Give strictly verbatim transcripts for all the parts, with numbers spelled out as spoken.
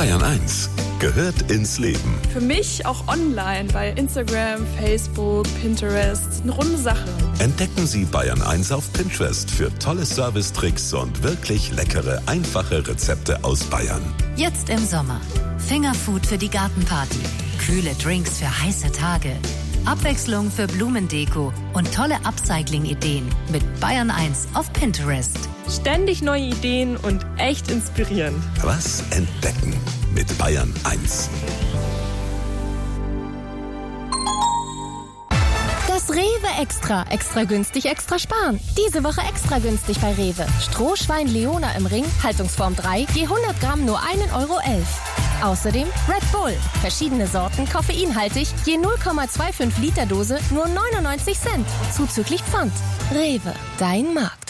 Bayern eins gehört ins Leben. Für mich auch online bei Instagram, Facebook, Pinterest. Eine runde Sache. Entdecken Sie Bayern eins auf Pinterest für tolle Servicetricks und wirklich leckere, einfache Rezepte aus Bayern. Jetzt im Sommer. Fingerfood für die Gartenparty. Kühle Drinks für heiße Tage. Abwechslung für Blumendeko und tolle Upcycling-Ideen mit Bayern eins auf Pinterest. Ständig neue Ideen und echt inspirierend. Was entdecken mit Bayern eins. Das Rewe Extra. Extra günstig, extra sparen. Diese Woche extra günstig bei Rewe. Strohschwein Leona im Ring, Haltungsform drei, je hundert Gramm nur ein Euro elf. Außerdem Red Bull. Verschiedene Sorten, koffeinhaltig, je null Komma fünfundzwanzig Liter Dose, nur neunundneunzig Cent. Zuzüglich Pfand. Rewe, dein Markt.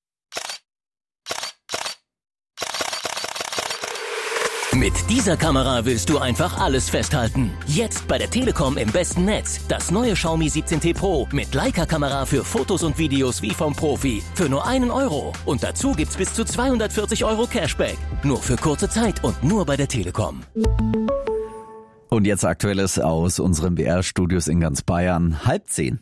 Mit dieser Kamera willst du einfach alles festhalten. Jetzt bei der Telekom im besten Netz. Das neue Xiaomi siebzehn T Pro mit Leica-Kamera für Fotos und Videos wie vom Profi. Für nur einen Euro. Und dazu gibt's bis zu zweihundertvierzig Euro Cashback. Nur für kurze Zeit und nur bei der Telekom. Und jetzt Aktuelles aus unseren B R-Studios in ganz Bayern. Halb zehn.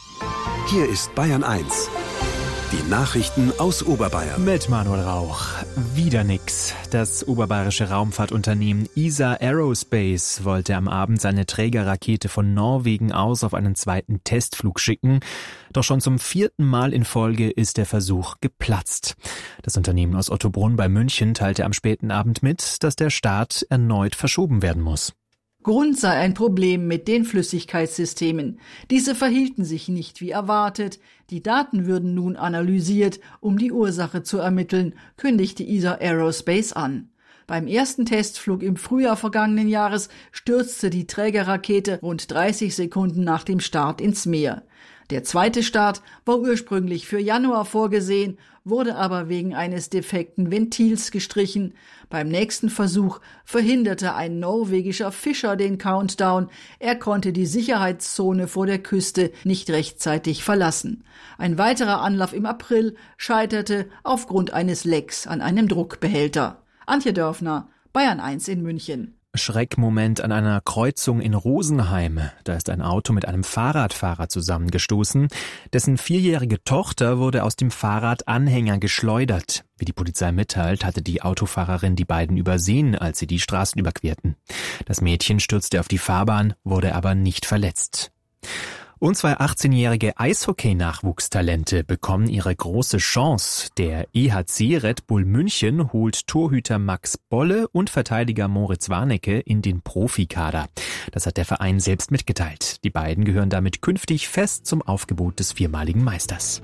Hier ist Bayern eins. Die Nachrichten aus Oberbayern. Mit Manuel Rauch. Wieder nix. Das oberbayerische Raumfahrtunternehmen E S A Aerospace wollte am Abend seine Trägerrakete von Norwegen aus auf einen zweiten Testflug schicken. Doch schon zum vierten Mal in Folge ist der Versuch geplatzt. Das Unternehmen aus Ottobrunn bei München teilte am späten Abend mit, dass der Start erneut verschoben werden muss. Grund sei ein Problem mit den Flüssigkeitssystemen. Diese verhielten sich nicht wie erwartet. Die Daten würden nun analysiert, um die Ursache zu ermitteln, kündigte E S A Aerospace an. Beim ersten Testflug im Frühjahr vergangenen Jahres stürzte die Trägerrakete rund dreißig Sekunden nach dem Start ins Meer. Der zweite Start war ursprünglich für Januar vorgesehen, wurde aber wegen eines defekten Ventils gestrichen. Beim nächsten Versuch verhinderte ein norwegischer Fischer den Countdown. Er konnte die Sicherheitszone vor der Küste nicht rechtzeitig verlassen. Ein weiterer Anlauf im April scheiterte aufgrund eines Lecks an einem Druckbehälter. Antje Dörfner, Bayern eins in München. Schreckmoment an einer Kreuzung in Rosenheim. Da ist ein Auto mit einem Fahrradfahrer zusammengestoßen. Dessen vierjährige Tochter wurde aus dem Fahrradanhänger geschleudert. Wie die Polizei mitteilt, hatte die Autofahrerin die beiden übersehen, als sie die Straßen überquerten. Das Mädchen stürzte auf die Fahrbahn, wurde aber nicht verletzt. Und zwei achtzehnjährige Eishockey-Nachwuchstalente bekommen ihre große Chance. Der E H C Red Bull München holt Torhüter Max Bolle und Verteidiger Moritz Warnecke in den Profikader. Das hat der Verein selbst mitgeteilt. Die beiden gehören damit künftig fest zum Aufgebot des viermaligen Meisters.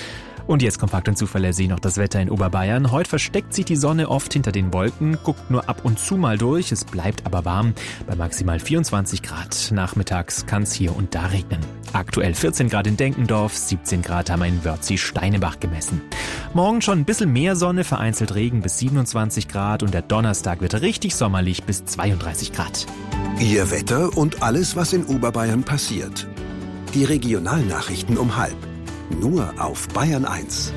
Und jetzt kompakt und zuverlässig noch das Wetter in Oberbayern. Heute versteckt sich die Sonne oft hinter den Wolken, guckt nur ab und zu mal durch. Es bleibt aber warm bei maximal vierundzwanzig Grad. Nachmittags kann es hier und da regnen. Aktuell vierzehn Grad in Denkendorf, siebzehn Grad haben wir in Wörthsee-Steinebach gemessen. Morgen schon ein bisschen mehr Sonne, vereinzelt Regen bis siebenundzwanzig Grad und der Donnerstag wird richtig sommerlich bis zweiunddreißig Grad. Ihr Wetter und alles, was in Oberbayern passiert. Die Regionalnachrichten um halb. Nur auf Bayern eins.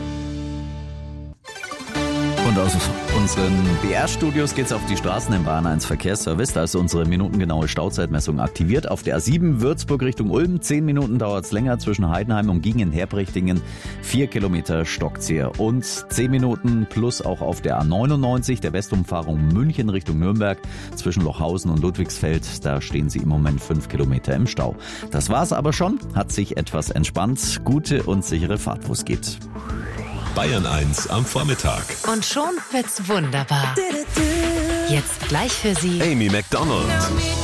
Und aus unseren B R-Studios geht's auf die Straßen im Bayern eins Verkehrsservice. Da ist unsere minutengenaue Stauzeitmessung aktiviert. Auf der A sieben Würzburg Richtung Ulm. Zehn Minuten dauert's länger zwischen Heidenheim und Gingen-Herbrichtingen. Vier Kilometer Stockzieher. Und zehn Minuten plus auch auf der A neunundneunzig, der Westumfahrung München Richtung Nürnberg. Zwischen Lochhausen und Ludwigsfeld. Da stehen Sie im Moment fünf Kilometer im Stau. Das war's aber schon. Hat sich etwas entspannt. Gute und sichere Fahrt, wo es geht. Bayern eins am Vormittag. Und schon wird's wunderbar. Jetzt gleich für Sie Amy Macdonald.